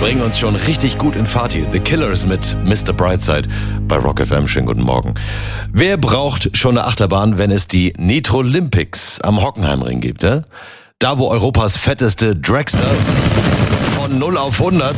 bringen uns schon richtig gut in Fahrt hier. The Killers mit Mr. Brightside bei Rock FM. Schönen guten Morgen. Wer braucht schon eine Achterbahn, wenn es die Nitrolympics am Hockenheimring gibt? Da, wo Europas fetteste Dragster von 0 auf 100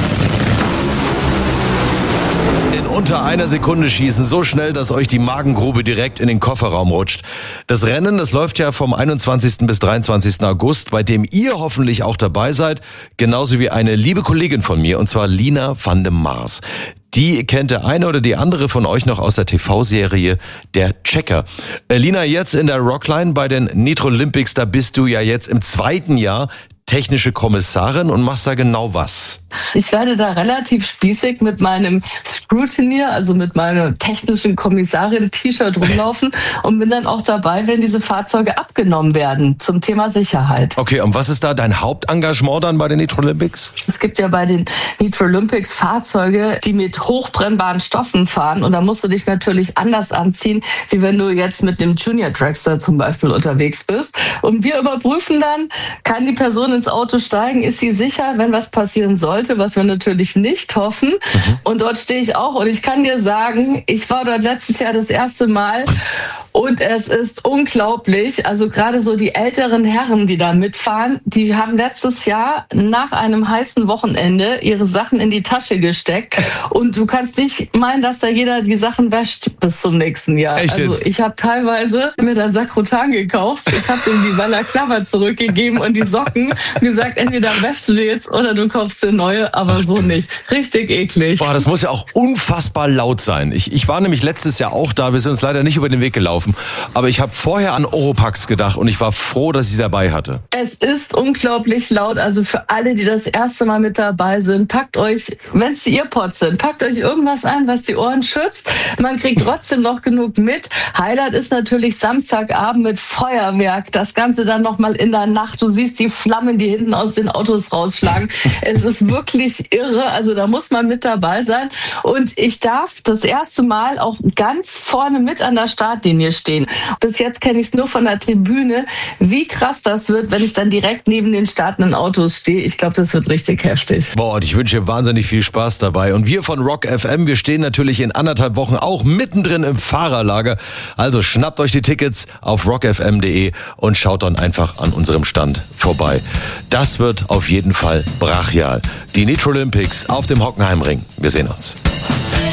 in unter einer Sekunde schießen, so schnell, dass euch die Magengrube direkt in den Kofferraum rutscht. Das Rennen, das läuft ja vom 21. bis 23. August, bei dem ihr hoffentlich auch dabei seid, genauso wie eine liebe Kollegin von mir, und zwar Lina van de Mars. Die kennt der eine oder die andere von euch noch aus der TV-Serie Der Checker. Lina, jetzt in der Rockline bei den Nitrolympics, da bist du ja jetzt im 2. Jahr technische Kommissarin und machst da genau was? Ich werde da relativ spießig mit meinem Scrutineer, also mit meinem technischen Kommissarin-T-Shirt rumlaufen und bin dann auch dabei, wenn diese Fahrzeuge abgenommen werden zum Thema Sicherheit. Okay, und was ist da dein Hauptengagement dann bei den Nitrolympics? Es gibt ja bei den Nitrolympics Fahrzeuge, die mit hochbrennbaren Stoffen fahren, und da musst du dich natürlich anders anziehen, wie wenn du jetzt mit dem Junior Dragster zum Beispiel unterwegs bist. Und wir überprüfen dann, kann die Person ins Auto steigen, ist sie sicher, wenn was passieren sollte, was wir natürlich nicht hoffen. Und dort stehe ich auch, und ich kann dir sagen, ich war dort letztes Jahr das erste Mal und es ist unglaublich. Also gerade so die älteren Herren, die da mitfahren, die haben letztes Jahr nach einem heißen Wochenende ihre Sachen in die Tasche gesteckt, und du kannst nicht meinen, dass da jeder die Sachen wäscht bis zum nächsten Jahr. Echt jetzt? Also ich habe teilweise mir dann Sakrotan gekauft, ich habe dem die Balaclava zurückgegeben und die Socken, gesagt, entweder wäschst du die jetzt oder du kaufst dir neue, aber so nicht. Richtig eklig. Boah, das muss ja auch unfassbar laut sein. Ich war nämlich letztes Jahr auch da, wir sind uns leider nicht über den Weg gelaufen, aber ich habe vorher an Oropax gedacht und ich war froh, dass ich sie dabei hatte. Es ist unglaublich laut, also für alle, die das erste Mal mit dabei sind, packt euch, wenn es die Earpods sind, packt euch irgendwas ein, was die Ohren schützt. Man kriegt trotzdem noch genug mit. Highlight ist natürlich Samstagabend mit Feuerwerk, das Ganze dann nochmal in der Nacht. Du siehst die Flammen, die hinten aus den Autos rausschlagen. Es ist wirklich irre, also da muss man mit dabei sein. Und ich darf das erste Mal auch ganz vorne mit an der Startlinie stehen. Bis jetzt kenne ich es nur von der Tribüne. Wie krass das wird, wenn ich dann direkt neben den startenden Autos stehe. Ich glaube, das wird richtig heftig. Boah, und ich wünsche dir wahnsinnig viel Spaß dabei. Und wir von Rock FM, wir stehen natürlich in 1,5 Wochen auch mittendrin im Fahrerlager. Also schnappt euch die Tickets auf rockfm.de und schaut dann einfach an unserem Stand vorbei. Das wird auf jeden Fall brachial. Die Nitrolympics auf dem Hockenheimring. Wir sehen uns.